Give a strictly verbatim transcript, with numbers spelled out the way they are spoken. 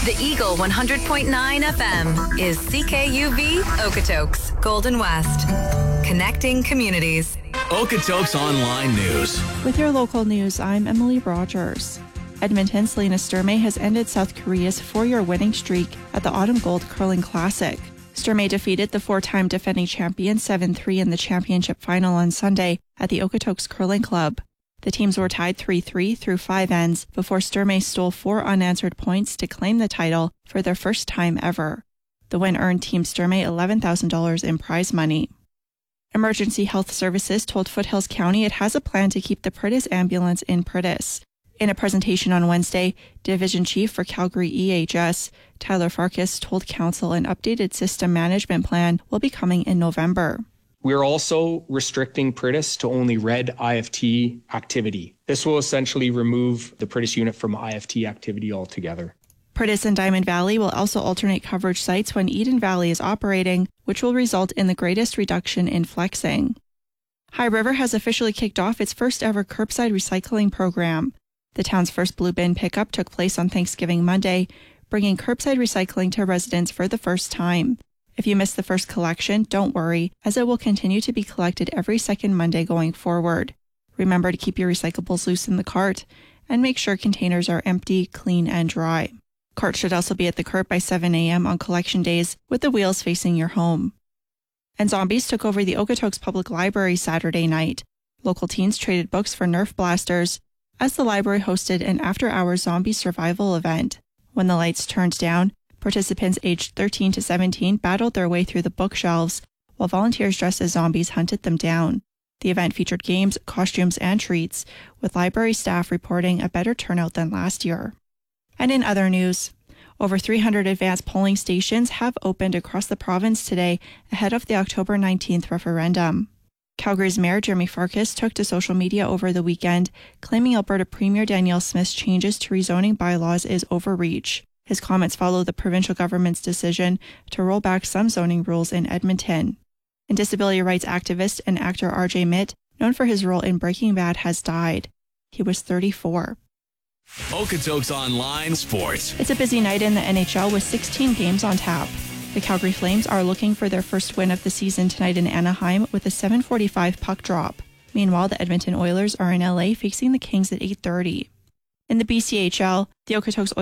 The Eagle one hundred point nine F M is C K U V Okotoks, Golden West. Connecting communities. Okotoks Online News. With your local news, I'm Emily Rogers. Edmonton's Lena Sturmay has ended South Korea's four-year winning streak at the Autumn Gold Curling Classic. Sturmay defeated the four-time defending champion seven three in the championship final on Sunday at the Okotoks Curling Club. The teams were tied three three through five ends before Sturmay stole four unanswered points to claim the title for their first time ever. The win earned Team Sturmay eleven thousand dollars in prize money. Emergency Health Services told Foothills County it has a plan to keep the Pritis ambulance in Pritis. In a presentation on Wednesday, Division Chief for Calgary E H S, Tyler Farkas, told Council an updated system management plan will be coming in November. We're also restricting Pritis to only red I F T activity. This will essentially remove the Pritis unit from I F T activity altogether. Pritis and Diamond Valley will also alternate coverage sites when Eden Valley is operating, which will result in the greatest reduction in flexing. High River has officially kicked off its first ever curbside recycling program. The town's first blue bin pickup took place on Thanksgiving Monday, bringing curbside recycling to residents for the first time. If you missed the first collection, don't worry, as it will continue to be collected every second Monday going forward. Remember to keep your recyclables loose in the cart, and make sure containers are empty, clean, and dry. Carts should also be at the curb by seven a.m. on collection days, with the wheels facing your home. And zombies took over the Okotoks Public Library Saturday night. Local teens traded books for Nerf blasters, as the library hosted an after-hours zombie survival event. When the lights turned down, participants aged thirteen to seventeen battled their way through the bookshelves, while volunteers dressed as zombies hunted them down. The event featured games, costumes, and treats, with library staff reporting a better turnout than last year. And in other news, over three hundred advanced polling stations have opened across the province today ahead of the October nineteenth referendum. Calgary's Mayor Jeremy Farkas took to social media over the weekend, claiming Alberta Premier Danielle Smith's changes to rezoning bylaws is overreach. His comments follow the provincial government's decision to roll back some zoning rules in Edmonton. And disability rights activist and actor R J Mitt, known for his role in Breaking Bad, has died. He was thirty-four. Okotoks Online Sports. It's a busy night in the N H L with sixteen games on tap. The Calgary Flames are looking for their first win of the season tonight in Anaheim with a seven forty-five puck drop. Meanwhile, the Edmonton Oilers are in L A facing the Kings at eight thirty. In the B C H L, the Okotoks